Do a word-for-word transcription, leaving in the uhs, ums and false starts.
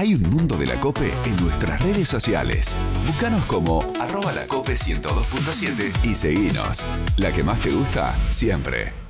Hay un mundo de la COPE en nuestras redes sociales. Búscanos como arroba la cope ciento dos punto siete y seguinos. La que más te gusta, siempre.